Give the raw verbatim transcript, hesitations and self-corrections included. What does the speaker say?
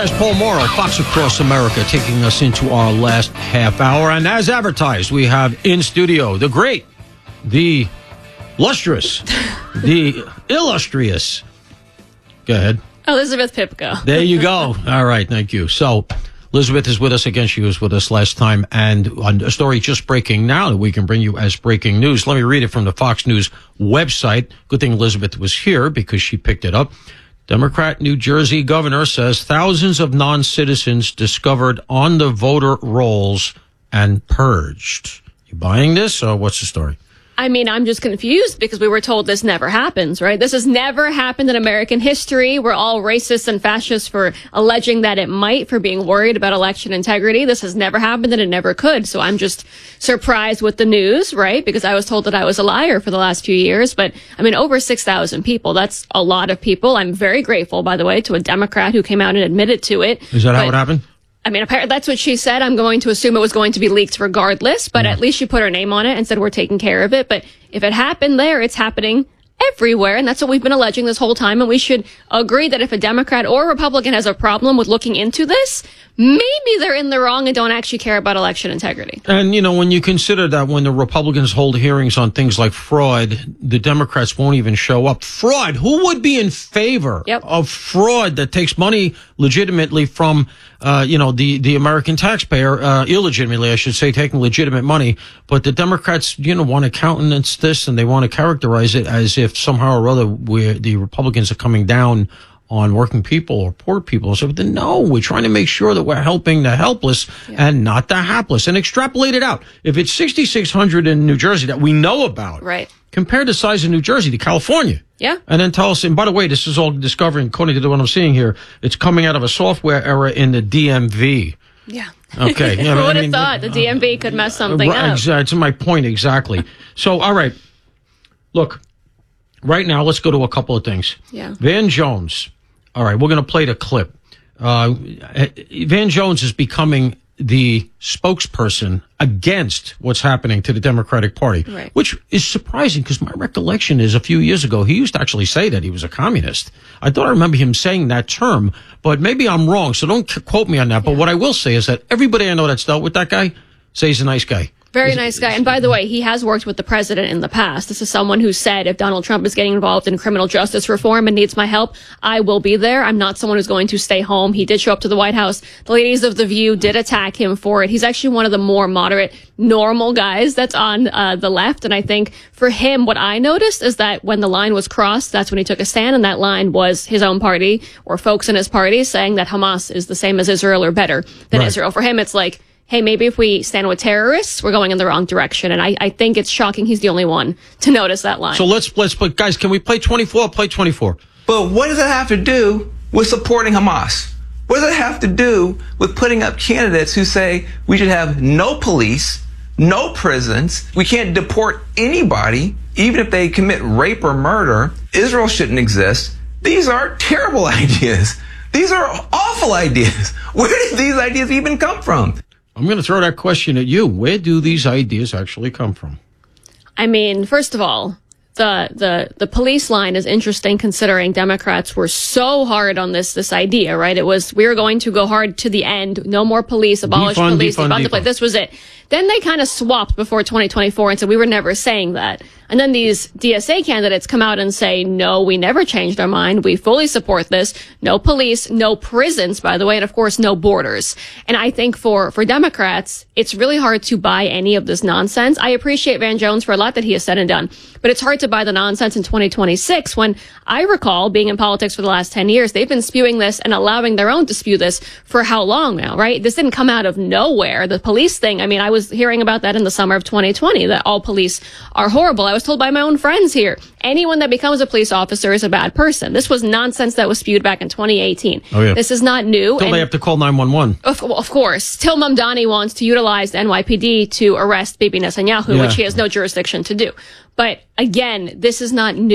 Cortez, Paul Morrow, Fox Across America, taking us into our last half hour. And as advertised, we have in studio the great, the lustrous, the illustrious. Go ahead. Elizabeth Pipko. There you go. All right, thank you. So, Elizabeth is with us again. She was with us last time. And on a story just breaking now that we can bring you as breaking news. Let me read it from the Fox News website. Good thing Elizabeth was here because she picked it up. Democrat New Jersey governor says thousands of non-citizens discovered on the voter rolls and purged. You buying this, or what's the story? I mean, I'm just confused because we were told this never happens, right? This has never happened in American history. We're all racist and fascist for alleging that it might, for being worried about election integrity. This has never happened and it never could. So I'm just surprised with the news, right? Because I was told that I was a liar for the last few years. But I mean, over six thousand people. That's a lot of people. I'm very grateful, by the way, to a Democrat who came out and admitted to it. Is that but, how it happened? I mean, apparently that's what she said. I'm going to assume it was going to be leaked regardless, but yeah. At least she put her name on it and said we're taking care of it. But if it happened there, it's happening everywhere. And that's what we've been alleging this whole time. And we should agree that if a Democrat or a Republican has a problem with looking into this, maybe they're in the wrong and don't actually care about election integrity. And, you know, when you consider that when the Republicans hold hearings on things like fraud, the Democrats won't even show up. Fraud. Who would be in favor yep. of fraud that takes money legitimately from, uh, you know, the, the American taxpayer, uh, illegitimately, I should say, taking legitimate money. But the Democrats, you know, want to countenance this and they want to characterize it as if somehow or other we're, the Republicans are coming down on working people or poor people. So then, no, we're trying to make sure that we're helping the helpless yeah. and not the hapless, and extrapolate it out. If it's sixty-six hundred in New Jersey that we know about, right? Compare the size of New Jersey to California. Yeah. And then tell us, and by the way, this is all discovering, according to what I'm seeing here, it's coming out of a software error in the D M V. Yeah. Okay. Yeah, Who would I have mean, thought the D M V could mess something uh, up? That's my point, exactly. So, all right. Look, right now, let's go to a couple of things. Yeah. Van Jones. All right, we're going to play the clip. Uh, Van Jones is becoming the spokesperson against what's happening to the Democratic Party, right. which is surprising because my recollection is a few years ago, he used to actually say that he was a communist. I thought I remember him saying that term, but maybe I'm wrong, so don't quote me on that. But yeah. what I will say is that everybody I know that's dealt with that guy says he's a nice guy. Very nice guy. And by the way, he has worked with the president in the past. This is someone who said, if Donald Trump is getting involved in criminal justice reform and needs my help, I will be there. I'm not someone who's going to stay home. He did show up to the White House. The ladies of The View did attack him for it. He's actually one of the more moderate, normal guys that's on uh, the left. And I think for him, what I noticed is that when the line was crossed, that's when he took a stand. And that line was his own party or folks in his party saying that Hamas is the same as Israel or better than right. Israel. For him, it's like, hey, maybe if we stand with terrorists, we're going in the wrong direction. And I, I think it's shocking he's the only one to notice that line. So let's, let's, but guys, can we play twenty-four? Play twenty-four. But what does that have to do with supporting Hamas? What does that have to do with putting up candidates who say we should have no police, no prisons, we can't deport anybody, even if they commit rape or murder, Israel shouldn't exist? These are terrible ideas. These are awful ideas. Where did these ideas even come from? I'm going to throw that question at you. Where do these ideas actually come from? I mean, first of all, the the the police line is interesting considering Democrats were so hard on this this idea, right? It was we were going to go hard to the end, no more police, abolish defund, police, defund, defund the defund. police. This was it. Then they kind of swapped before twenty twenty-four and said we were never saying that. And then these D S A candidates come out and say, no, we never changed our mind. We fully support this. No police, no prisons, by the way, and of course, no borders. And I think for, for Democrats, it's really hard to buy any of this nonsense. I appreciate Van Jones for a lot that he has said and done, but it's hard to buy the nonsense in twenty twenty-six when I recall being in politics for the last ten years. They've been spewing this and allowing their own to spew this for how long now, right? This didn't come out of nowhere. The police thing, I mean, I was hearing about that in the summer of twenty twenty, that all police are horrible. I was told by my own friends here, anyone that becomes a police officer is a bad person. This was nonsense that was spewed back in twenty eighteen. Oh, yeah. This is not new. Until they have to call nine one one. Of, of course. Till Mamdani wants to utilize the N Y P D to arrest Bibi Netanyahu, Yeah. which he has no jurisdiction to do. But again, this is not new.